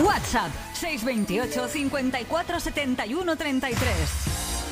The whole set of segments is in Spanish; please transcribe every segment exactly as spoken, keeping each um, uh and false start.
WhatsApp seis veintiocho, cincuenta y cuatro, setenta y uno, treinta y tres.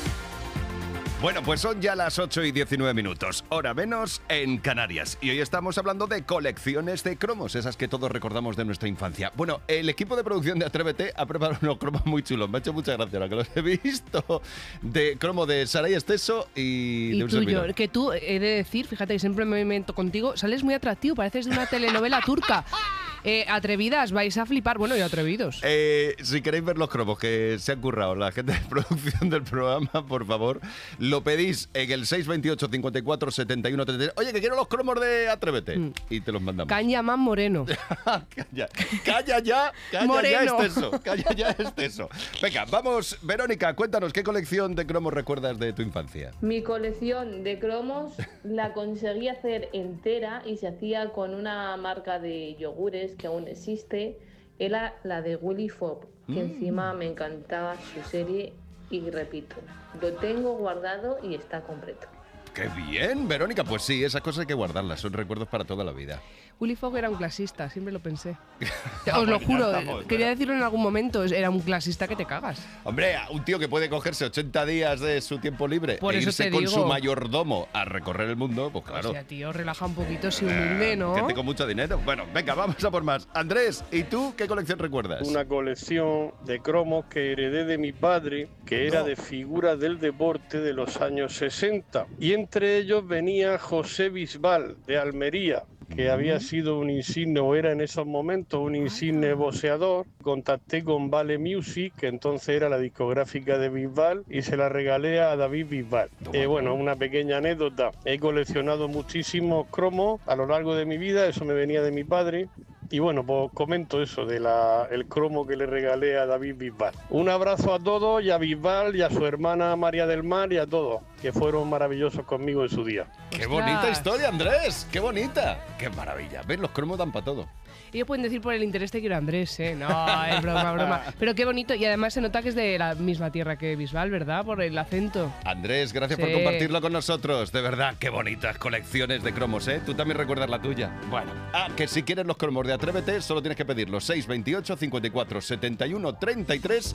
Bueno, pues son ya las ocho y diecinueve minutos, hora menos en Canarias. Y hoy estamos hablando de colecciones de cromos, esas que todos recordamos de nuestra infancia. Bueno, el equipo de producción de Atrévete ha preparado unos cromos muy chulos. Me ha hecho mucha gracia ahora que los he visto. De cromo de Saray Esteso y, y de un tuyo, servidor. que tú, he de decir, fíjate que siempre me meto contigo, sales muy atractivo, pareces de una telenovela turca. Eh, atrevidas, vais a flipar. Bueno, y atrevidos. Eh, si queréis ver los cromos que se han currado la gente de producción del programa, por favor, lo pedís en el seis veintiocho, cincuenta y cuatro, setenta y uno, treinta y tres. Oye, que quiero los cromos de Atrévete. Mm. Y te los mandamos. Caña más moreno. Calla, calla ya, calla moreno. ya Esteso, calla ya Esteso. Venga, vamos, Verónica, cuéntanos, ¿qué colección de cromos recuerdas de tu infancia? Mi colección de cromos la conseguí hacer entera y se hacía con una marca de yogures que aún existe, era la de Willy Fogg, que mm. encima me encantaba su serie y repito, lo tengo guardado y está completo. ¡Qué bien, Verónica! Pues sí, esas cosas hay que guardarlas, son recuerdos para toda la vida. Willy Fogg era un clasista, siempre lo pensé. Os lo juro, estamos, quería decirlo en algún momento, era un clasista que te cagas. Hombre, un tío que puede cogerse ochenta días de su tiempo libre Por e eso irse te con digo. su mayordomo a recorrer el mundo, pues claro. O sea, tío, relaja un poquito, si humilde, ¿no? Que tengo mucho dinero. Bueno, venga, vamos a por más. Andrés, ¿y tú qué colección recuerdas? Una colección de cromos que heredé de mi padre, que era no. de figuras del deporte de los años sesenta. Y entre ellos venía José Bisbal, de Almería, que había sido un insigne, o era en esos momentos un insigne boxeador. Contacté con Vale Music, que entonces era la discográfica de Bisbal, y se la regalé a David Bisbal. Eh, bueno, una pequeña anécdota. He coleccionado muchísimos cromos a lo largo de mi vida, eso me venía de mi padre. Y bueno, pues comento eso de la, el cromo que le regalé a David Bisbal. Un abrazo a todos, y a Bisbal, y a su hermana María del Mar, y a todos, que fueron maravillosos conmigo en su día. ¡Qué bonita historia, Andrés! ¡Qué bonita! ¡Qué maravilla! ¿Ves? Los cromos dan para todo. Ellos pueden decir por el interés te quiero Andrés, ¿eh? No, es broma, broma. Pero qué bonito. Y además se nota que es de la misma tierra que Bisbal, ¿verdad? Por el acento. Andrés, gracias sí. por compartirlo con nosotros. De verdad, qué bonitas colecciones de cromos, ¿eh? Tú también recuerdas la tuya. Bueno, ah, que si quieres los cromos de Atrévete, solo tienes que pedirlo. seis veintiocho, cincuenta y cuatro, setenta y uno, treinta y tres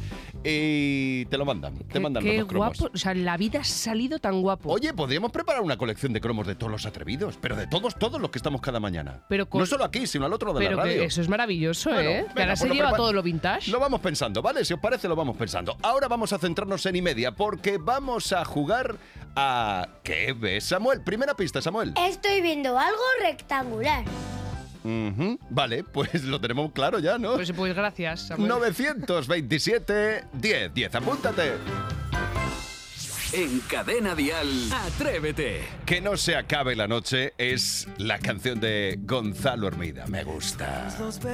y te lo mandan. Te mandan qué los cromos. Guapo. O sea, la vida ha salido tan guapo. Oye, podríamos preparar una colección de cromos de todos los atrevidos, pero de todos, todos los que estamos cada mañana. Pero con... No solo aquí, sino al otro lado de pero la radio. Que eso es maravilloso. Bueno, ¿eh? Venga, que ahora pues se lo lleva prepar... todo lo vintage. Lo vamos pensando, ¿vale? Si os parece, lo vamos pensando. Ahora vamos a centrarnos en y media, porque vamos a jugar a... ¿Qué ves, Samuel? Primera pista, Samuel. Estoy viendo algo rectangular. Uh-huh. Vale, pues lo tenemos claro ya, ¿no? Pues, pues gracias, Samuel. novecientos veintisiete, diez, diez, apúntate. En Cadena Dial, Atrévete. Que no se acabe la noche es la canción de Gonzalo Hermida. Me gusta.